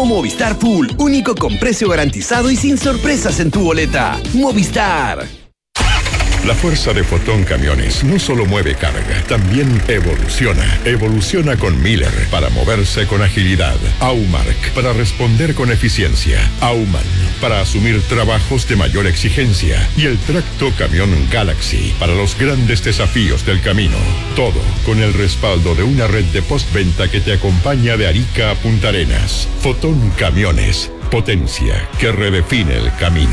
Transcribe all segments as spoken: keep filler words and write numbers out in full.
Movistar Full, único con precio garantizado y sin sorpresas en tu boleta. Movistar. La fuerza de Fotón Camiones no solo mueve carga, también evoluciona. Evoluciona con Miller para moverse con agilidad. Aumark para responder con eficiencia. Auman para asumir trabajos de mayor exigencia. Y el tracto camión Galaxy para los grandes desafíos del camino. Todo con el respaldo de una red de postventa que te acompaña de Arica a Punta Arenas. Fotón Camiones, potencia que redefine el camino.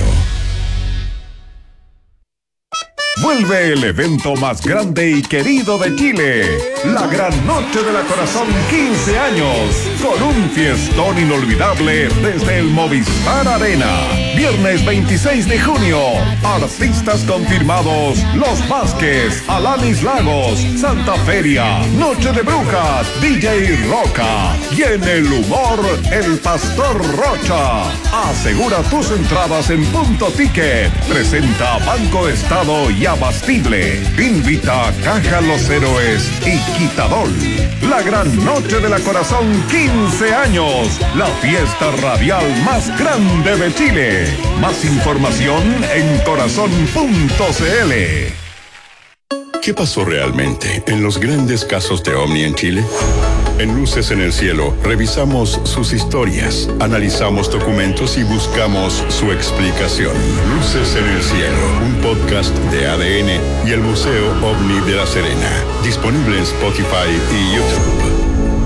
Vuelve el evento más grande y querido de Chile, la Gran Noche de la Corazón quince años, con un fiestón inolvidable desde el Movistar Arena. Viernes veintiséis de junio, artistas confirmados: Los Vázquez, Alanis Lagos, Santa Feria, Noche de Brujas, D J Roca y en el humor, el Pastor Rocha. Asegura tus entradas en Punto Ticket. Presenta Banco Estado y Abastible. Invita a Caja Los Héroes y Quitadol. La Gran Noche de la Corazón quince años. La fiesta radial más grande de Chile. Más información en corazón punto c l. ¿Qué pasó realmente en los grandes casos de OVNI en Chile? En Luces en el Cielo revisamos sus historias, analizamos documentos y buscamos su explicación. Luces en el Cielo, un podcast de A D N y el Museo OVNI de La Serena, disponible en Spotify y YouTube.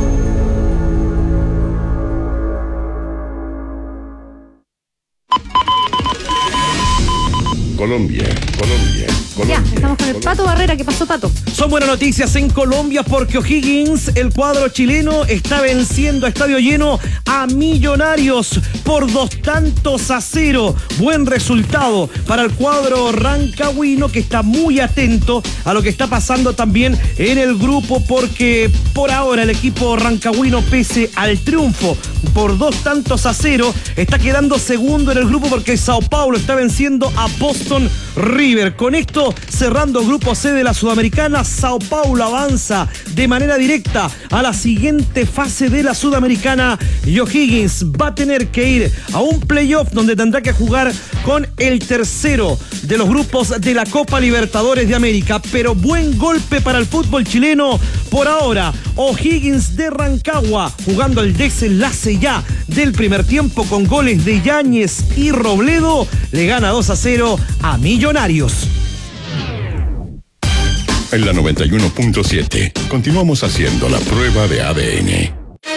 Colombia, Colombia, Colombia. Ya, estamos con el Pato Barrera. ¿Qué pasó, Pato? Son buenas noticias en Colombia porque O'Higgins, el cuadro chileno, está venciendo a estadio lleno a Millonarios por dos tantos a cero. Buen resultado para el cuadro rancagüino, que está muy atento a lo que está pasando también en el grupo, porque por ahora el equipo rancagüino, pese al triunfo por dos tantos a cero, está quedando segundo en el grupo porque Sao Paulo está venciendo a Boston River. Con esto, cerrando grupo C de la Sudamericana, Sao Paulo avanza de manera directa a la siguiente fase de la Sudamericana y O'Higgins va a tener que ir a un playoff donde tendrá que jugar con el tercero de los grupos de la Copa Libertadores de América. Pero buen golpe para el fútbol chileno por ahora. O'Higgins de Rancagua jugando el desenlace ya del primer tiempo con goles de Yáñez y Robledo, le gana dos a cero a Millonarios. En la noventa y uno punto siete continuamos haciendo la prueba de A D N.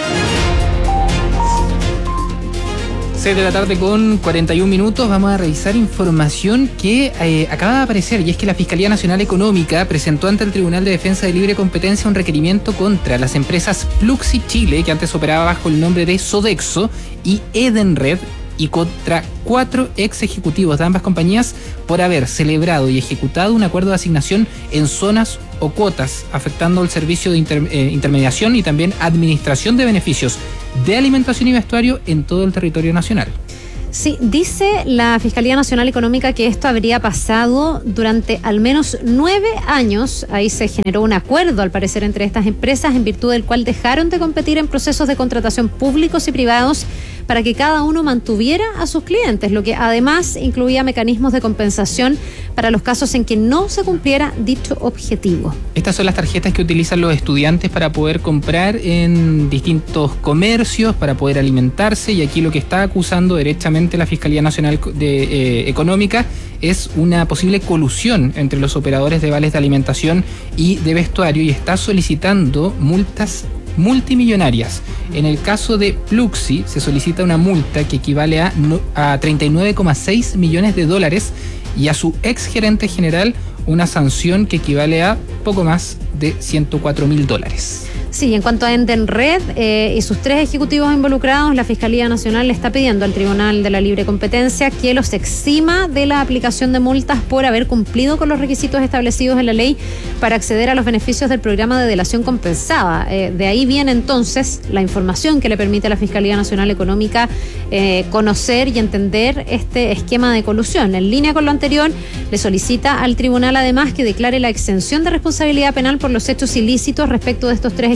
seis de la tarde con cuarenta y un minutos. Vamos a revisar información que eh, acaba de aparecer, y es que la Fiscalía Nacional Económica presentó ante el Tribunal de Defensa de Libre Competencia un requerimiento contra las empresas Pluxee Chile, que antes operaba bajo el nombre de Sodexo, y Edenred, y contra cuatro ex ejecutivos de ambas compañías por haber celebrado y ejecutado un acuerdo de asignación en zonas o cuotas, afectando el servicio de inter, eh, intermediación y también administración de beneficios de alimentación y vestuario en todo el territorio nacional. Sí, dice la Fiscalía Nacional Económica que esto habría pasado durante al menos nueve años. Ahí se generó un acuerdo, al parecer, entre estas empresas, en virtud del cual dejaron de competir en procesos de contratación públicos y privados para que cada uno mantuviera a sus clientes, lo que además incluía mecanismos de compensación para los casos en que no se cumpliera dicho objetivo. Estas son las tarjetas que utilizan los estudiantes para poder comprar en distintos comercios, para poder alimentarse, y aquí lo que está acusando derechamente la Fiscalía Nacional de, eh, Económica es una posible colusión entre los operadores de vales de alimentación y de vestuario, y está solicitando multas multimillonarias. En el caso de Pluxee se solicita una multa que equivale a, a treinta y nueve coma seis millones de dólares, y a su ex gerente general una sanción que equivale a poco más de ciento cuatro mil dólares. Sí, en cuanto a Edenred eh, y sus tres ejecutivos involucrados, la Fiscalía Nacional le está pidiendo al Tribunal de la Libre Competencia que los exima de la aplicación de multas por haber cumplido con los requisitos establecidos en la ley para acceder a los beneficios del programa de delación compensada. Eh, de ahí viene entonces la información que le permite a la Fiscalía Nacional Económica eh, conocer y entender este esquema de colusión. En línea con lo anterior, le solicita al tribunal además que declare la exención de responsabilidad penal por los hechos ilícitos respecto de estos tres ejecutivos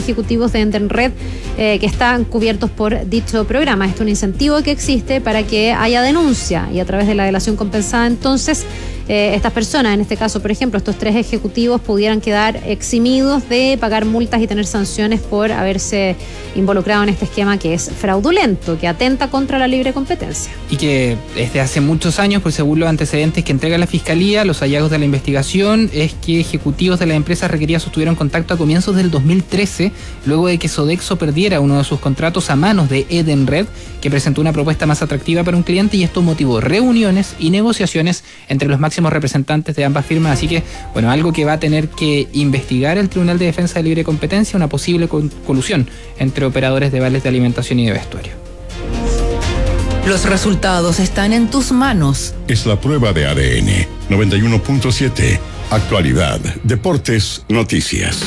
ejecutivos de Edenred eh, que están cubiertos por dicho programa. Esto es un incentivo que existe para que haya denuncia y a través de la delación compensada entonces eh, estas personas, en este caso por ejemplo estos tres ejecutivos, pudieran quedar eximidos de pagar multas y tener sanciones por haberse involucrado en este esquema que es fraudulento, que atenta contra la libre competencia. Y que desde hace muchos años, pues según los antecedentes que entrega la Fiscalía, los hallazgos de la investigación es que ejecutivos de las empresas requeridas sostuvieron contacto a comienzos del dos mil trece, luego de que Sodexo perdiera uno de sus contratos a manos de Edenred, que presentó una propuesta más atractiva para un cliente, y esto motivó reuniones y negociaciones entre los máximos representantes de ambas firmas. Así que, bueno, algo que va a tener que investigar el Tribunal de Defensa de Libre Competencia, una posible colusión entre operadores de vales de alimentación y de vestuario. Los resultados están en tus manos. Es la prueba de A D N. noventa y uno punto siete. Actualidad, deportes, noticias.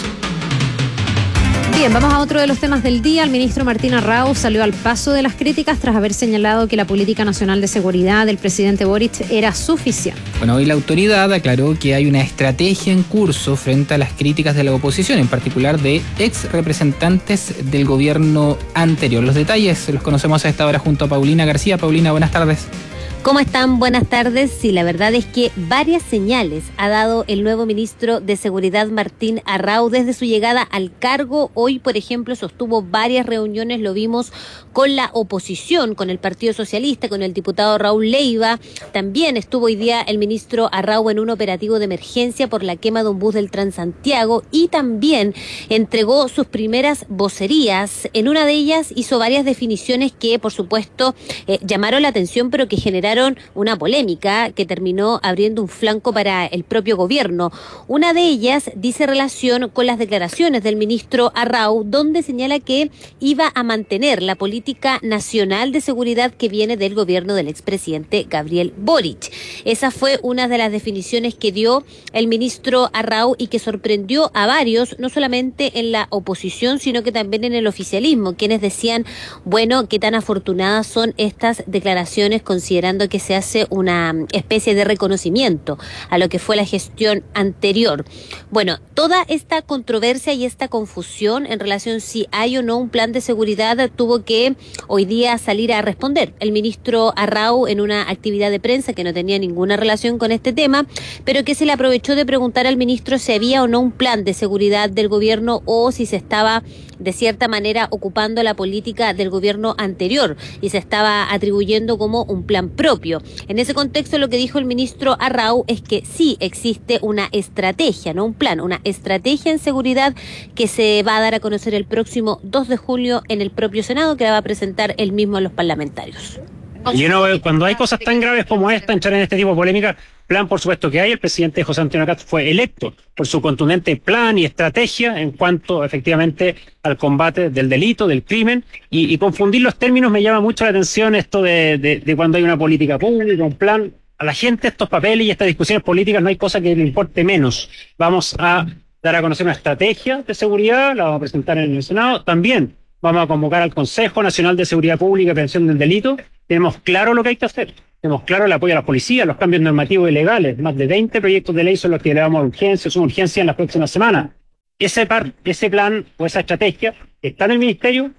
Bien, vamos a otro de los temas del día. El ministro Martín Arrau salió al paso de las críticas tras haber señalado que la política nacional de seguridad del presidente Boric era suficiente. Bueno, hoy la autoridad aclaró que hay una estrategia en curso frente a las críticas de la oposición, en particular de ex representantes del gobierno anterior. Los detalles los conocemos a esta hora junto a Paulina García. Paulina, buenas tardes. ¿Cómo están? Buenas tardes. Sí, la verdad es que varias señales ha dado el nuevo ministro de Seguridad Martín Arrau desde su llegada al cargo. Hoy, por ejemplo, sostuvo varias reuniones, lo vimos con la oposición, con el Partido Socialista, con el diputado Raúl Leiva. También estuvo hoy día el ministro Arrau en un operativo de emergencia por la quema de un bus del Transantiago y también entregó sus primeras vocerías. En una de ellas hizo varias definiciones que, por supuesto, eh, llamaron la atención, pero que generaron una polémica que terminó abriendo un flanco para el propio gobierno. Una de ellas dice relación con las declaraciones del ministro Arrau, donde señala que iba a mantener la política nacional de seguridad que viene del gobierno del expresidente Gabriel Boric. Esa fue una de las definiciones que dio el ministro Arrau y que sorprendió a varios, no solamente en la oposición, sino que también en el oficialismo, quienes decían, bueno, qué tan afortunadas son estas declaraciones considerando que se hace una especie de reconocimiento a lo que fue la gestión anterior. Bueno, toda esta controversia y esta confusión en relación si hay o no un plan de seguridad tuvo que hoy día salir a responder el ministro Arrau en una actividad de prensa que no tenía ninguna relación con este tema, pero que se le aprovechó de preguntar al ministro si había o no un plan de seguridad del gobierno o si se estaba de cierta manera ocupando la política del gobierno anterior y se estaba atribuyendo como un plan propio. En ese contexto, lo que dijo el ministro Arrau es que sí existe una estrategia, no un plan, una estrategia en seguridad que se va a dar a conocer el próximo dos de julio en el propio Senado, que la va a presentar él mismo a los parlamentarios. Y uno, cuando hay cosas tan graves como esta, entrar en este tipo de polémica, plan por supuesto que hay. El presidente José Antonio Cast fue electo por su contundente plan y estrategia en cuanto efectivamente al combate del delito, del crimen, y, y confundir los términos me llama mucho la atención esto de, de, de cuando hay una política pública, un plan. A la gente estos papeles y estas discusiones políticas no hay cosa que le importe menos. Vamos a dar a conocer una estrategia de seguridad, la vamos a presentar en el Senado. También vamos a convocar al Consejo Nacional de Seguridad Pública y Prevención del Delito. Tenemos claro lo que hay que hacer. Tenemos claro el apoyo a la policía, los cambios normativos y legales. Más de veinte proyectos de ley son los que le damos urgencia, son urgencia en las próximas semanas. Ese, par, ese plan o esa estrategia está en el Ministerio.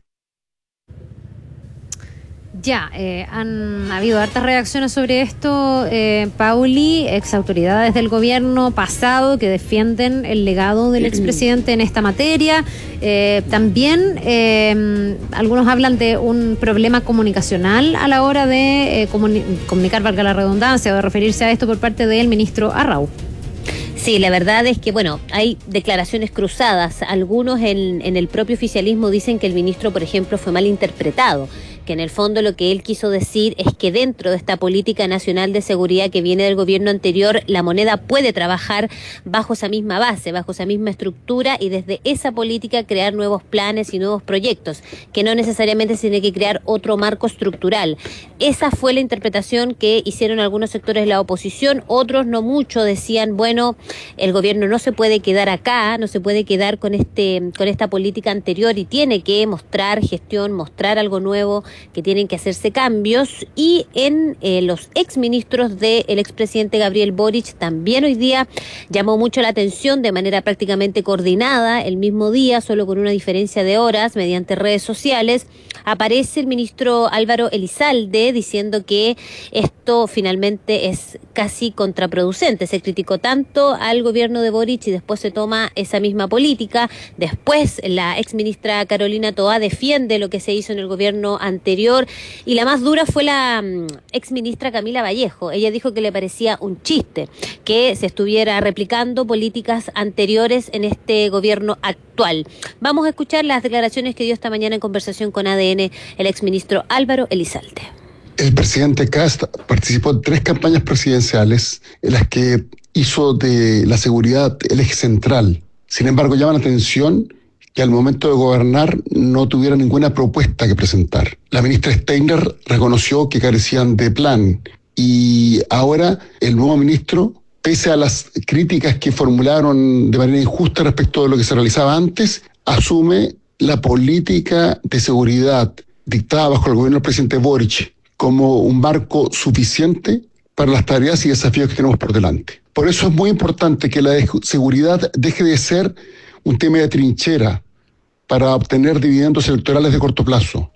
Ya, eh, han habido hartas reacciones sobre esto, eh, Pauli, ex autoridades del gobierno pasado que defienden el legado del expresidente en esta materia. Eh, también eh, algunos hablan de un problema comunicacional a la hora de eh, comuni- comunicar, valga la redundancia, o de referirse a esto por parte del ministro Arrau. Sí, la verdad es que, bueno, hay declaraciones cruzadas. Algunos en, en el propio oficialismo dicen que el ministro, por ejemplo, fue mal interpretado, que en el fondo lo que él quiso decir es que dentro de esta política nacional de seguridad que viene del gobierno anterior, la moneda puede trabajar bajo esa misma base, bajo esa misma estructura y desde esa política crear nuevos planes y nuevos proyectos, que no necesariamente se tiene que crear otro marco estructural. Esa fue la interpretación que hicieron algunos sectores de la oposición, otros no mucho decían, bueno, el gobierno no se puede quedar acá, no se puede quedar con este con esta política anterior y tiene que mostrar gestión, mostrar algo nuevo, que tienen que hacerse cambios, y en eh, los exministros del expresidente Gabriel Boric también hoy día llamó mucho la atención de manera prácticamente coordinada, el mismo día, solo con una diferencia de horas, mediante redes sociales, aparece el ministro Álvaro Elizalde diciendo que esto finalmente es casi contraproducente. Se criticó tanto al gobierno de Boric y después se toma esa misma política. Después la exministra Carolina Toá defiende lo que se hizo en el gobierno anterior, y la más dura fue la um, exministra Camila Vallejo. Ella dijo que le parecía un chiste que se estuviera replicando políticas anteriores en este gobierno actual. Vamos a escuchar las declaraciones que dio esta mañana en conversación con A D N el exministro Álvaro Elizalde. El presidente Kast participó en tres campañas presidenciales en las que hizo de la seguridad el eje central. Sin embargo, llama la atención que al momento de gobernar no tuviera ninguna propuesta que presentar. La ministra Steiner reconoció que carecían de plan, y ahora el nuevo ministro, pese a las críticas que formularon de manera injusta respecto de lo que se realizaba antes, asume la política de seguridad dictada bajo el gobierno del presidente Boric como un marco suficiente para las tareas y desafíos que tenemos por delante. Por eso es muy importante que la seguridad deje de ser un tema de trinchera para obtener dividendos electorales de corto plazo.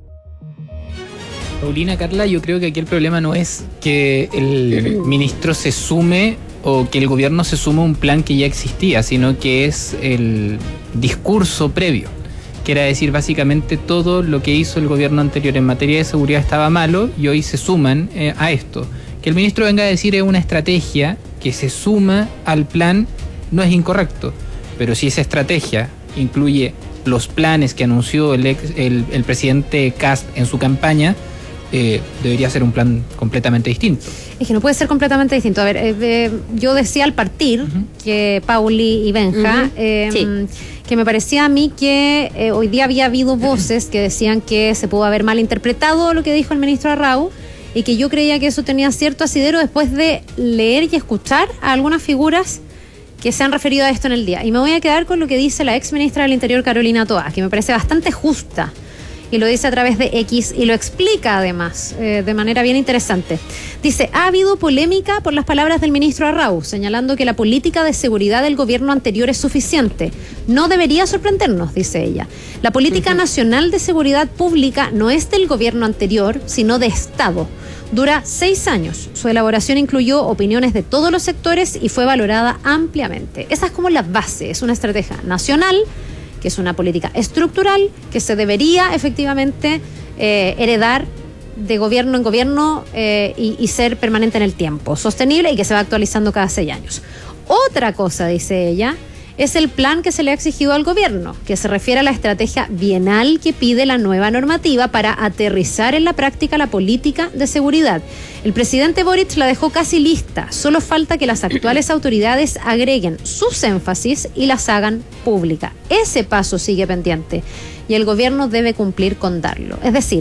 Paulina, Carla, yo creo que aquí el problema no es que el ministro se sume o que el gobierno se sume a un plan que ya existía, sino que es el discurso previo, que era decir básicamente todo lo que hizo el gobierno anterior en materia de seguridad estaba malo y hoy se suman eh, a esto. Que el ministro venga a decir es una estrategia que se suma al plan no es incorrecto, pero si esa estrategia incluye los planes que anunció el, ex, el, el presidente Kast en su campaña, eh, debería ser un plan completamente distinto. Es que no puede ser completamente distinto. A ver, eh, eh, yo decía al partir uh-huh. que Pauli y Benja, uh-huh. eh, sí. que me parecía a mí que eh, hoy día había habido voces que decían que se pudo haber malinterpretado lo que dijo el ministro Arrau, y que yo creía que eso tenía cierto asidero después de leer y escuchar a algunas figuras que se han referido a esto en el día. Y me voy a quedar con lo que dice la ex ministra del Interior, Carolina Toá, que me parece bastante justa, y lo dice a través de X y lo explica además eh, de manera bien interesante. Dice, ha habido polémica por las palabras del ministro Arrau, señalando que la política de seguridad del gobierno anterior es suficiente. No debería sorprendernos, dice ella. La política uh-huh. nacional de seguridad pública no es del gobierno anterior, sino de Estado. Dura seis años. Su elaboración incluyó opiniones de todos los sectores y fue valorada ampliamente. Esa es como la base. Es una estrategia nacional, que es una política estructural, que se debería efectivamente eh, heredar de gobierno en gobierno eh, y, y ser permanente en el tiempo, sostenible, y que se va actualizando cada seis años. Otra cosa, dice ella, es el plan que se le ha exigido al gobierno, que se refiere a la estrategia bienal que pide la nueva normativa para aterrizar en la práctica la política de seguridad. El presidente Boric la dejó casi lista, solo falta que las actuales autoridades agreguen sus énfasis y las hagan pública. Ese paso sigue pendiente y el gobierno debe cumplir con darlo. Es decir,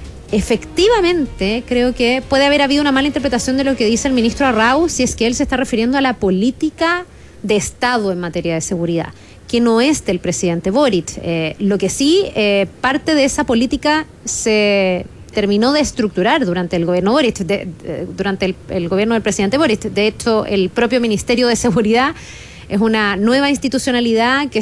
efectivamente creo que puede haber habido una mala interpretación de lo que dice el ministro Arrau, si es que él se está refiriendo a la política de Estado en materia de seguridad, que no es del presidente Boric. Eh, lo que sí, eh, parte de esa política se terminó de estructurar durante el gobierno Boric, de, de, durante el, el gobierno del presidente Boric. De hecho, el propio Ministerio de Seguridad es una nueva institucionalidad que